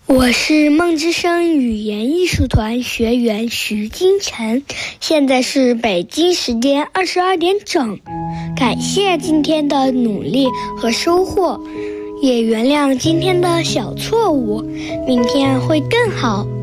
我是梦之声语言艺术团学员徐金晨，现在是北京时间22点整。感谢今天的努力和收获，也原谅今天的小错误，明天会更好。